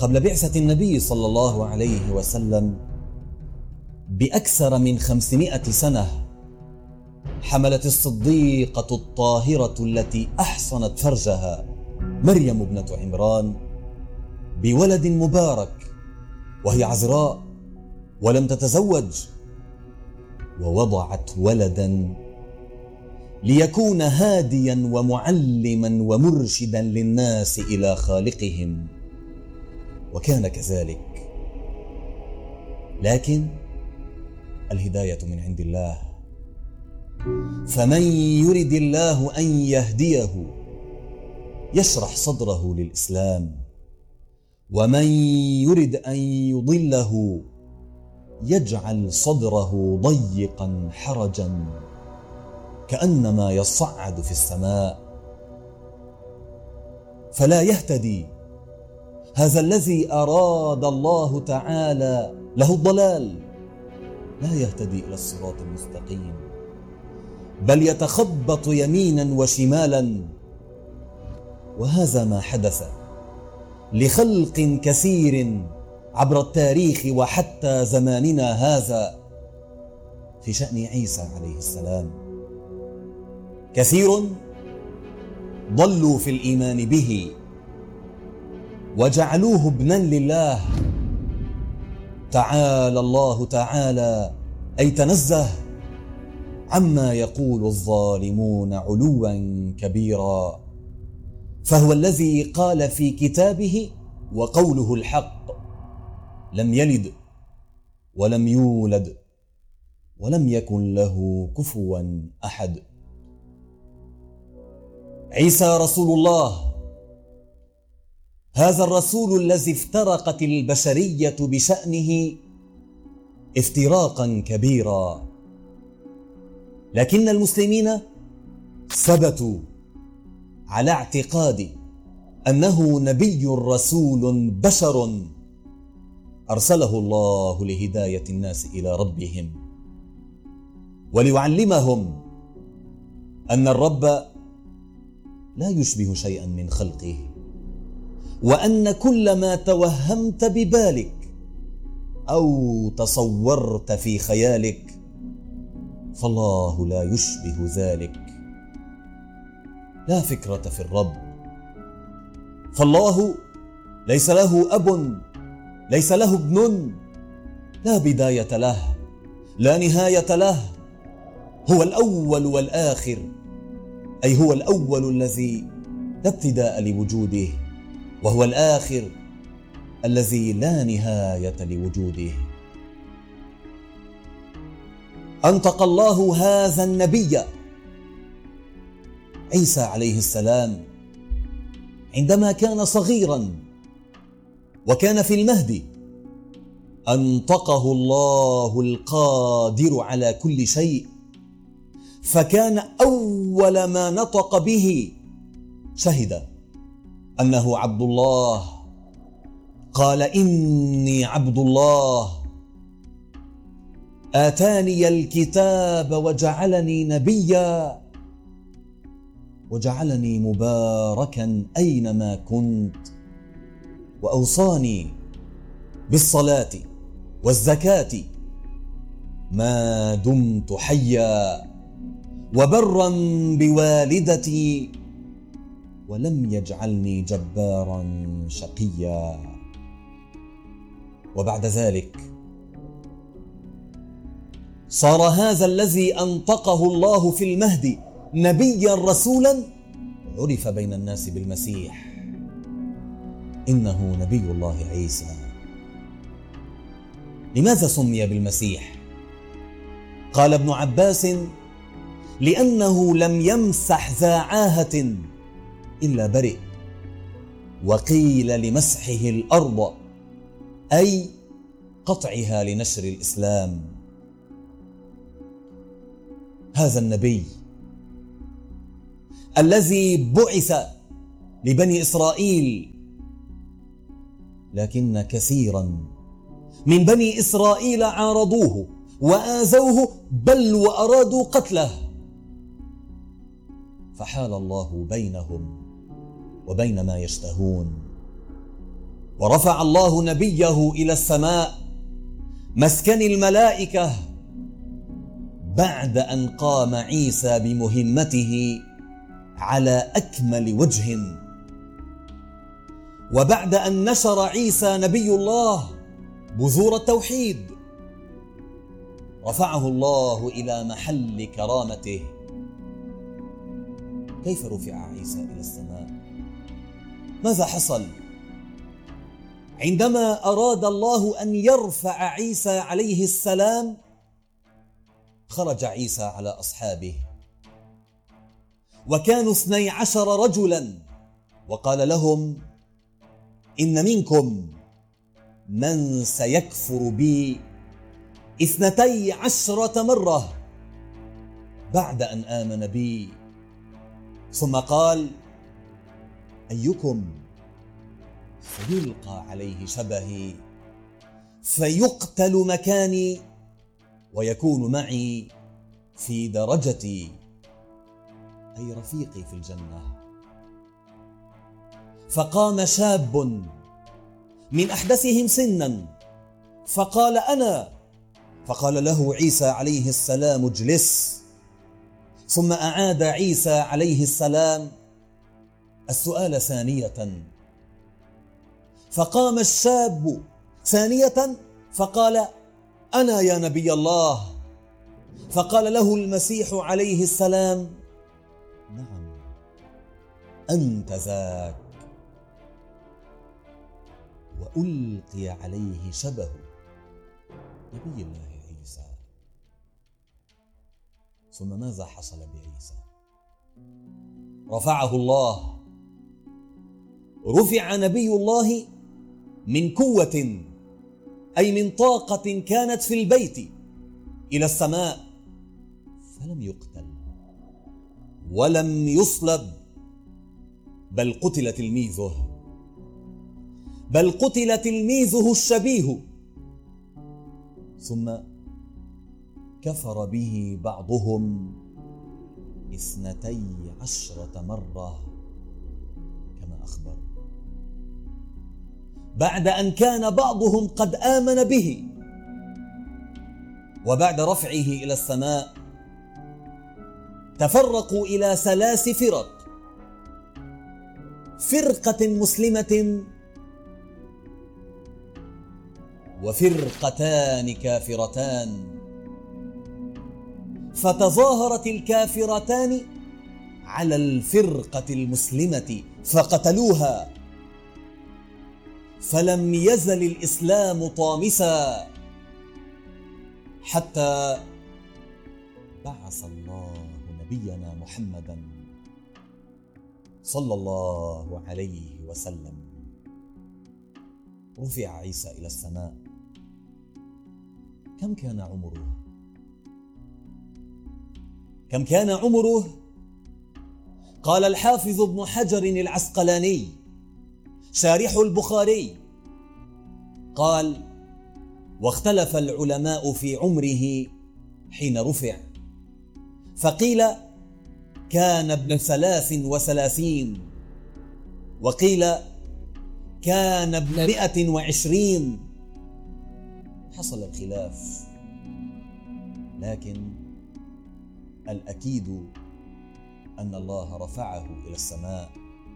قبل بعثة النبي صلى الله عليه وسلم بأكثر من 500 سنة، حملت الصديقة الطاهرة التي أحصنت فرجها مريم ابنة عمران بولد مبارك وهي عذراء ولم تتزوج، ووضعت ولدا ليكون هاديا ومعلما ومرشدا للناس إلى خالقهم، وكان كذلك. لكن الهداية من عند الله، فمن يرد الله أن يهديه يشرح صدره للإسلام، ومن يرد أن يضله يجعل صدره ضيقا حرجا كأنما يصعد في السماء. فلا يهتدي هذا الذي أراد الله تعالى له الضلال، لا يهتدي إلى الصراط المستقيم، بل يتخبط يمينا وشمالا. وهذا ما حدث لخلق كثير عبر التاريخ وحتى زماننا هذا في شأن عيسى عليه السلام. كثير ضلوا في الإيمان به وجعلوه ابنا لله. تعالى الله تعالى أي تنزه عما يقول الظالمون علوا كبيرا، فهو الذي قال في كتابه وقوله الحق: لم يلد ولم يولد ولم يكن له كفوا أحد. عيسى رسول الله، هذا الرسول الذي افترقت البشرية بشأنه افتراقا كبيرا، لكن المسلمين ثبتوا على اعتقاد أنه نبي رسول بشر أرسله الله لهداية الناس إلى ربهم، وليعلمهم أن الرب لا يشبه شيئا من خلقه، وأن كل ما توهمت ببالك أو تصورت في خيالك فالله لا يشبه ذلك. لا فكرة في الرب، فالله ليس له أب، ليس له ابن، لا بداية له، لا نهاية له. هو الأول والآخر، أي هو الأول الذي لا ابتداء لوجوده، وهو الآخر الذي لا نهاية لوجوده. أنطق الله هذا النبي عيسى عليه السلام عندما كان صغيرا وكان في المهد. أنطقه الله القادر على كل شيء، فكان أول ما نطق به شهد أنه عبد الله. قال: إني عبد الله آتاني الكتاب وجعلني نبيا وجعلني مباركا أينما كنت وأوصاني بالصلاة والزكاة ما دمت حيا وبرا بوالدتي ولم يجعلني جبارا شقيا. وبعد ذلك صار هذا الذي أنطقه الله في المهد نبيا رسولا، عرف بين الناس بالمسيح، إنه نبي الله عيسى. لماذا سمي بالمسيح؟ قال ابن عباس: لأنه لم يمسح ذا عاهة إلا برئ. وقيل لمسحه الأرض أي قطعها لنشر الإسلام. هذا النبي الذي بعث لبني إسرائيل، لكن كثيرا من بني إسرائيل عارضوه وآذوه بل وأرادوا قتله، فحال الله بينهم وبين ما يشتهون. ورفع الله نبيه إلى السماء مسكن الملائكة بعد أن قام عيسى بمهمته على أكمل وجه، وبعد أن نشر عيسى نبي الله بذور التوحيد رفعه الله إلى محل كرامته. كيف رفع عيسى إلى السماء؟ ماذا حصل؟ عندما أراد الله أن يرفع عيسى عليه السلام خرج عيسى على أصحابه، وكانوا 12 رجلا، وقال لهم: إن منكم من سيكفر بي 12 مرة بعد أن آمن بي. ثم قال: أيكم فيلقى عليه شبهي فيقتل مكاني ويكون معي في درجتي، أي رفيقي في الجنة. فقام شاب من أحدثهم سنا فقال: أنا. فقال له عيسى عليه السلام: اجلس. ثم أعاد عيسى عليه السلام السؤال ثانية، فقام الشاب ثانية فقال: أنا يا نبي الله. فقال له المسيح عليه السلام: نعم، أنت ذاك. وألقي عليه شبه نبي الله عيسى. ثم ماذا حصل بعيسى؟ رفعه الله، رفع نبي الله من قوة أي من طاقة كانت في البيت إلى السماء، فلم يقتل ولم يصلب، بل قتل تلميذه الشبيه. ثم كفر به بعضهم 12 مرة كما أخبر، بعد أن كان بعضهم قد آمن به. وبعد رفعه إلى السماء تفرقوا إلى 3 فرق: فرقة مسلمة، وفرقتان كافرتان. فتظاهرت الكافرتان على الفرقة المسلمة فقتلوها، فلم يزل الإسلام طامسا حتى بعث الله نبينا محمدا صلى الله عليه وسلم. رفع عيسى إلى السماء. كم كان عمره؟ قال الحافظ ابن حجر العسقلاني شارح البخاري، قال: واختلف العلماء في عمره حين رفع، فقيل كان ابن 33، وقيل كان ابن 120. حصل الخلاف، لكن الأكيد أن الله رفعه إلى السماء.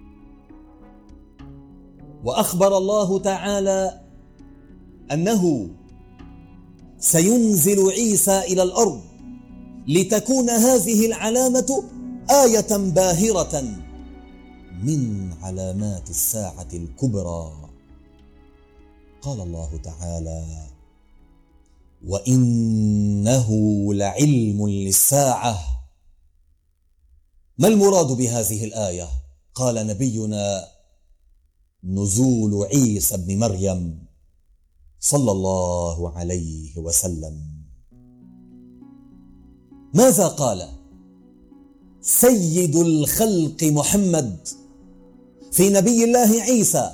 وأخبر الله تعالى أنه سينزل عيسى إلى الأرض لتكون هذه العلامة آية باهرة من علامات الساعة الكبرى. قال الله تعالى: وإنه لعلم للساعة. ما المراد بهذه الآية؟ قال نبينا: نزول عيسى ابن مريم صلى الله عليه وسلم. ماذا قال سيد الخلق محمد في نبي الله عيسى